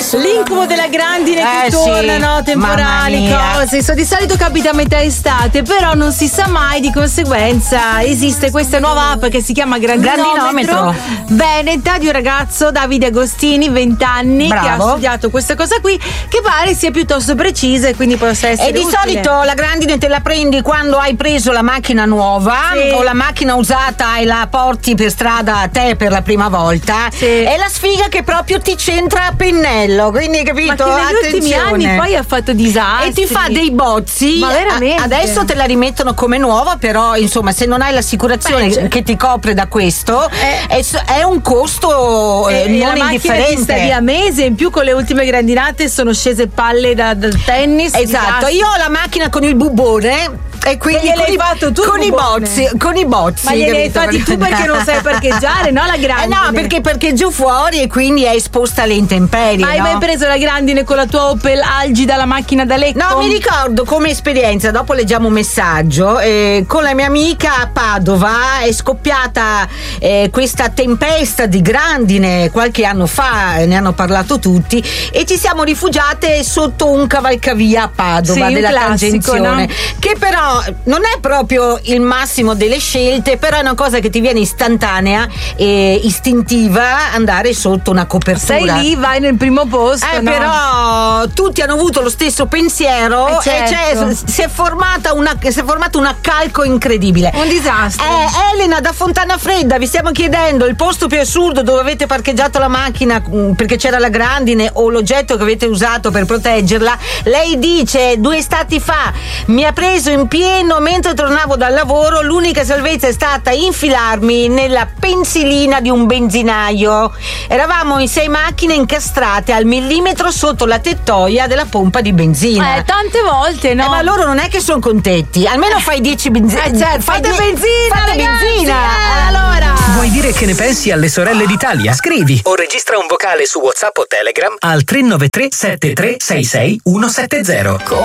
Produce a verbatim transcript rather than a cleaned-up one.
L'incubo della grandine che Eh, torna, sì. no? Temporali, Mamma mia. cose. So, di solito capita a metà estate, però non si sa mai, di conseguenza esiste questa nuova app che si chiama Grandinometro. Grandinometro. Veneta, di un ragazzo, Davide Agostini, venti anni, che ha Bravo. studiato questa cosa qui, che pare sia piuttosto precisa e quindi possa essere E di utile. solito la grandine te la prendi quando hai preso la macchina nuova, Sì. o la macchina usata e la porti per strada a te per la prima volta. Sì. È la sfiga che proprio ti centra a pennello, quindi capito? Ma che negli ultimi Attenzione. anni poi ha fatto disastri. E ti fa dei bozzi. Ma veramente? A- adesso te la rimettono come nuova, però insomma se non hai l'assicurazione Beh, cioè- che ti copre da questo Eh. è, è un costo eh, E non la macchina ti sta indifferente. via mese, in più con le ultime grandinate sono scese palle da- dal tennis. Esatto, disastri. io ho la macchina con il bubone e quindi E gliel'hai con, i, fatto tu il con i bubone? bozzi, con i bozzi. Ma glieli hai capito? fatti tu perché non sai parcheggiare, no? La Eh grandine. no, perché parcheggio fuori e quindi è esposta alle intemperie. Ma hai no? mai preso la grandine con la tua Opel Algida, la macchina da letto? No, mi ricordo come esperienza, dopo leggiamo un messaggio, eh, con la mia amica a Padova è scoppiata eh, questa tempesta di grandine qualche anno fa, eh, ne hanno parlato tutti, e ci siamo rifugiate sotto un cavalcavia a Padova, Sì, un della classico, tangenzione, no? che però non è proprio il massimo delle scelte, però è una cosa che ti viene istantanea e istintiva andare sotto una copertura. Sei lì, vai nel primo posto. Eh, no? però tutti hanno avuto lo stesso pensiero Eh, e certo. c'è- si è formata una si è formato un accalco incredibile. Un disastro. Eh, Elena da Fontana Fredda, vi stiamo chiedendo il posto più assurdo dove avete parcheggiato la macchina mh, perché c'era la grandine, o l'oggetto che avete usato per proteggerla. Lei dice: due estati fa mi ha preso in pieno mentre tornavo dal lavoro, l'unica salvezza è stata infilarmi nella pensilina di un benzinaio. Eravamo in sei macchine incastrate al millimetro sotto la tettoia della pompa di benzina. Eh, tante volte, no? Eh, ma loro non è che sono contenti, almeno fai dieci benzina. Eh, certo, fate benzina, fate ragazzi, benzina. eh, allora. Vuoi dire che ne pensi alle sorelle d'Italia? Scrivi o registra un vocale su WhatsApp o Telegram al tre nove tre sette tre sei sei uno sette zero.